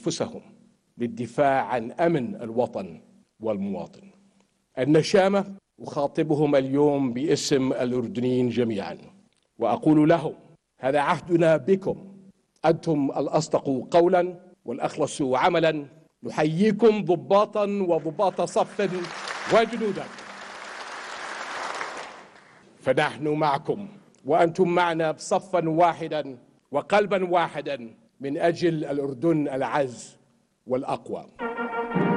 أنفسهم للدفاع عن أمن الوطن والمواطن. النشامة أخاطبهم اليوم باسم الأردنيين جميعا وأقول لهم: هذا عهدنا بكم، أنتم الأصدق قولا والأخلص عملا. نحييكم ضباطا وضباط صف وجنودا، فنحن معكم وأنتم معنا بصفا واحدا وقلبا واحدا من أجل الأردن العز والأقوى.